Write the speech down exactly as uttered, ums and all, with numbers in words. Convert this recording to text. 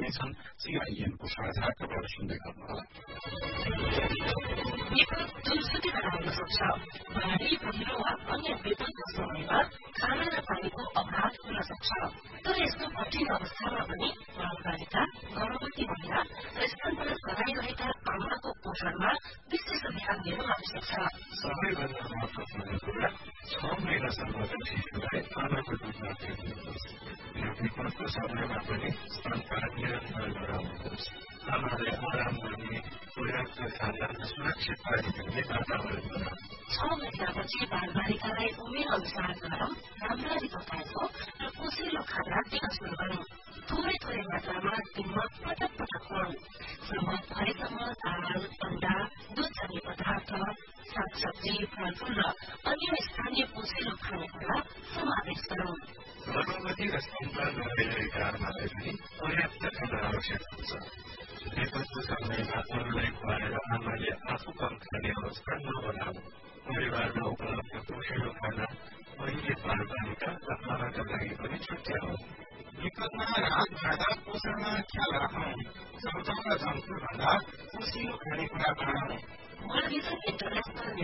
छन्। सीआईएनको साझा खबर सुन्दै गर्नुहोला। जुनसुकै बनाउन सक्छ। बाढी पहिरो वा अन्य विपदको समयमा खाना र पानीको अभाव हुन सक्छ। तर यस्तो कठिन अवस्थामा पनि बालबालिका, गर्भवती महिला र स्तनपान गराइरहेका आमाको पोषणमा विशेष ध्यान दिनु आवश्यक छ। सबैभन्दा महत्वपूर्ण कुरा छ महिनासम्मका शिशुलाई आमाको दुधमा दिनुहोस्। यो विपदको समयमा पनि स्तनपान निरन्तर गराउनुहोस्। आमाले आराम गर्ने, पर्याप्त खाना र सुरक्षित पानी दिने वातावरण बनाउनु। छ महिनापछि बालबालिकालाई उमेर अनुसार गरम, राम्ररी पकाएको र पोसिलो खाना दिन सुरु गरौं। थोरै थोरै मात्रामा दिनमा पटक पटक खुवाउँ। सम्भव भएसम्म दाल, अण्डा, दूध जाने पदार्थ, सागसब्जी, फलफूल र अन्य स्थानीय पोसिलो खानेकुरा समावेश गरौं। गर्भवती र स्तनपान गराइरहेका आमालाई पनि पर्याप्त खाना आवश्यक हुन्छ। विपदको समयमा अरूलाई खुवाएर आमाले आफू कम खाने अवस्था नबनाउनु। परिवारमा उपलब्ध पोषिलो खाना पहिले बालबालिका र आमाका लागि पनि छुट्याउनु। विपदमा राहत खाँदा पोषणमा ख्याल राखौं। चौचौका जङ्क फुड भन्दा पोसिलो खानेकुरा बनाउँ। World vision international